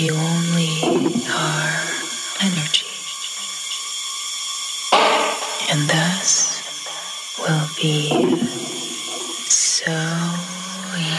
You only are energy, and thus will be so